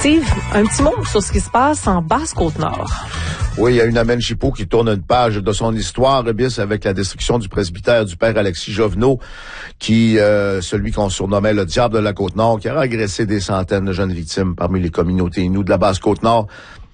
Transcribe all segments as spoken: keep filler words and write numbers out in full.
Steve, un petit mot sur ce qui se passe en Basse-Côte-Nord. Oui, il y a une Amène Chipot qui tourne une page de son histoire, bis, avec la destruction du presbytère du père Alexis Jovenot, qui, euh, celui qu'on surnommait le diable de la Côte-Nord, qui a agressé des centaines de jeunes victimes parmi les communautés inoues de la Basse-Côte-Nord.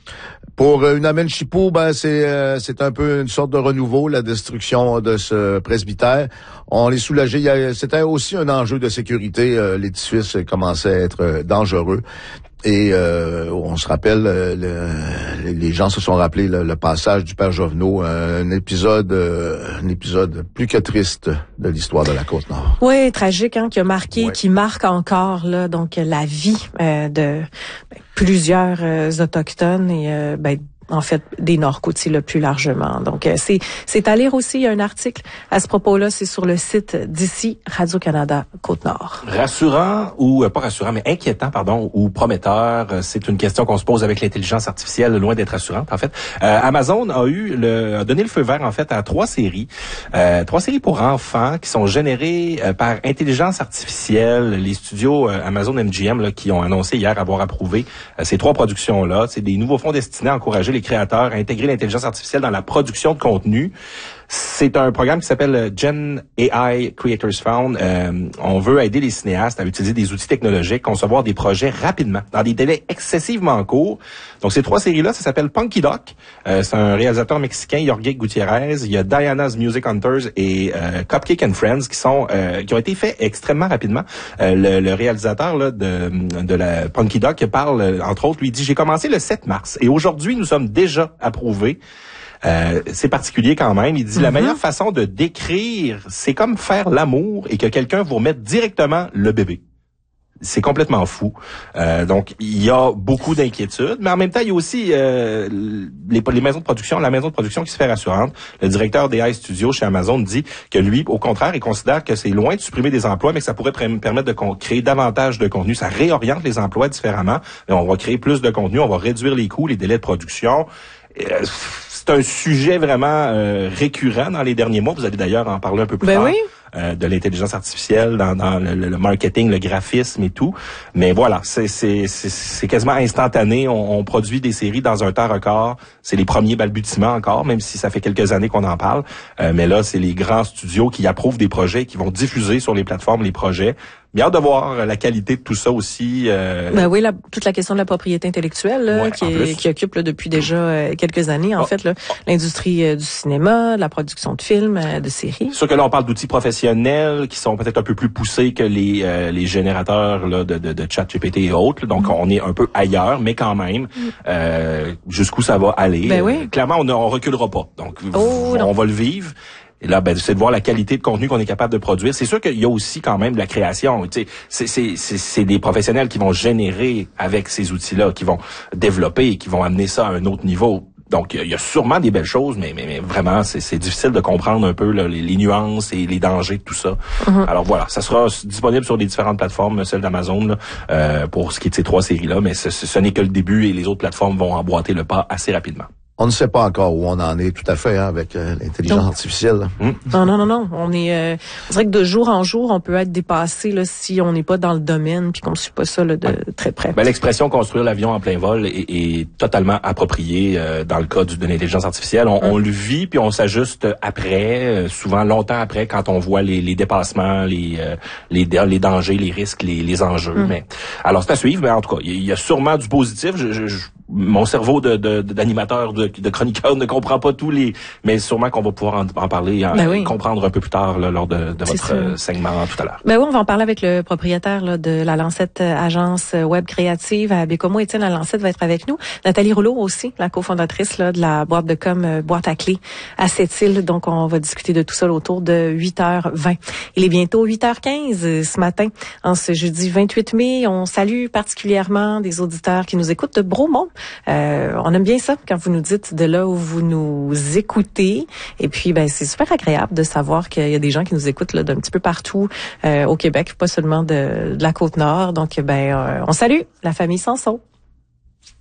Pour une Amène Chipot, ben c'est euh, c'est un peu une sorte de renouveau, la destruction de ce presbytère. On est soulagé. Il y a, c'était aussi un enjeu de sécurité. Euh, l'édifice commençait à être euh, dangereux. Et euh, on se rappelle, euh, le, les gens se sont rappelés le, le passage du père Jovenot, un épisode, euh, un épisode plus que triste de l'histoire de la Côte-Nord. Oui, tragique, hein, qui a marqué, ouais. qui marque encore là, donc la vie euh, de ben, plusieurs euh, autochtones et euh, ben, en fait, des Nord-Côtiers le plus largement. Donc, euh, c'est c'est à lire aussi. Il y a un article à ce propos-là. C'est sur le site d'ici, Radio-Canada Côte-Nord. Rassurant ou, euh, pas rassurant, mais inquiétant, pardon, ou prometteur, euh, c'est une question qu'on se pose avec l'intelligence artificielle, loin d'être rassurante, en fait. Euh, Amazon a eu le, a donné le feu vert, en fait, à trois séries. Euh, trois séries pour enfants qui sont générées euh, par intelligence artificielle. Les studios euh, Amazon M G M, là, qui ont annoncé hier avoir approuvé euh, ces trois productions-là. C'est des nouveaux fonds destinés à encourager les créateurs à intégrer l'intelligence artificielle dans la production de contenu. C'est un programme qui s'appelle Gen A I Creators Fund. Euh, on veut aider les cinéastes à utiliser des outils technologiques, concevoir des projets rapidement, dans des délais excessivement courts. Donc, ces trois séries-là, ça s'appelle Punky Doc. Euh, c'est un réalisateur mexicain, Jorge Gutiérrez. Il y a Diana's Music Hunters et euh, Cupcake and Friends qui sont euh, qui ont été faits extrêmement rapidement. Euh, le, le réalisateur là, de, de la Punky Doc parle, entre autres, lui dit « J'ai commencé le sept mars et aujourd'hui, nous sommes déjà approuvés. » Euh, c'est particulier quand même. Il dit, mm-hmm. La meilleure façon de décrire, c'est comme faire l'amour et que quelqu'un vous remette directement le bébé. C'est complètement fou. Euh, donc, il y a beaucoup d'inquiétudes, mais en même temps, il y a aussi euh, les, les maisons de production, la maison de production qui se fait rassurante. Le directeur d'A I Studios chez Amazon dit que lui, au contraire, il considère que c'est loin de supprimer des emplois, mais que ça pourrait pr- permettre de con- créer davantage de contenu. Ça réoriente les emplois différemment. Mais on va créer plus de contenu, on va réduire les coûts, les délais de production. Euh, c'est un sujet vraiment euh, récurrent dans les derniers mois. Vous allez d'ailleurs en parler un peu plus ben tard. Oui. Euh, de l'intelligence artificielle dans, dans le, le marketing, le graphisme et tout. Mais voilà, c'est, c'est, c'est, c'est quasiment instantané. On, on produit des séries dans un temps record. C'est les premiers balbutiements encore, même si ça fait quelques années qu'on en parle. Euh, mais là, c'est les grands studios qui approuvent des projets, qui vont diffuser sur les plateformes les projets. Bien hâte de voir la qualité de tout ça aussi. Euh... Ben oui, la, toute la question de la propriété intellectuelle là, ouais, qui, est, qui occupe là, depuis déjà euh, quelques années, en oh. fait, là, l'industrie euh, du cinéma, de la production de films, euh, de séries. C'est sûr que là, on parle d'outils professionnels qui sont peut-être un peu plus poussés que les euh, les générateurs là, de, de, de ChatGPT et autres. Donc, mm. on est un peu ailleurs, mais quand même, mm. euh, jusqu'où ça va aller. Ben oui. Euh, clairement, on ne on reculera pas. Donc, oh, on non. va le vivre. Et là, ben, c'est de voir la qualité de contenu qu'on est capable de produire. C'est sûr qu'il y a aussi quand même de la création. Tu sais, c'est, c'est, c'est, c'est des professionnels qui vont générer avec ces outils-là, qui vont développer, qui vont amener ça à un autre niveau. Donc, il y a sûrement des belles choses, mais, mais, mais vraiment, c'est, c'est difficile de comprendre un peu là, les, les nuances et les dangers de tout ça. Mm-hmm. Alors voilà, ça sera disponible sur les différentes plateformes, celle d'Amazon, là, euh, pour ce qui est de ces trois séries-là, mais ce, ce n'est que le début et les autres plateformes vont emboîter le pas assez rapidement. On ne sait pas encore où on en est tout à fait hein, avec euh, l'intelligence Donc, artificielle. Mmh. Non, non, non, non. On est, euh, on dirait que de jour en jour, on peut être dépassé là si on n'est pas dans le domaine puis qu'on ne suit pas ça là, de ouais. très près. Ben, l'expression construire l'avion en plein vol est, est totalement appropriée euh, dans le cas du, de l'intelligence artificielle. On, mmh. on le vit puis on s'ajuste après, euh, souvent longtemps après, quand on voit les, les dépassements, les, euh, les les dangers, les risques, les, les enjeux. Mmh. Mais alors c'est à suivre. Mais en tout cas, il y, y a sûrement du positif. Je, je, je, mon cerveau de, de, d'animateur, de, de chroniqueur ne comprend pas tous les... Mais sûrement qu'on va pouvoir en, en parler, en, ben oui. comprendre un peu plus tard là, lors de, de votre euh, segment tout à l'heure. Ben oui, on va en parler avec le propriétaire là, de la Lancette Agence Web Créative à Bécomo. Étienne La Lancette va être avec nous. Nathalie Rouleau aussi, la cofondatrice là, de la boîte de com euh, Boîte à clés à Sept-Îles. Donc, on va discuter de tout ça autour de huit heures vingt. Il est bientôt huit heures quinze ce matin, en ce jeudi vingt-huit mai. On salue particulièrement des auditeurs qui nous écoutent de Bromont. Euh, on aime bien ça quand vous nous dites de là où vous nous écoutez. Et puis, ben, c'est super agréable de savoir qu'il y a des gens qui nous écoutent là, d'un petit peu partout euh, au Québec, pas seulement de, de la Côte-Nord. Donc, ben, euh, on salue la famille Sanson.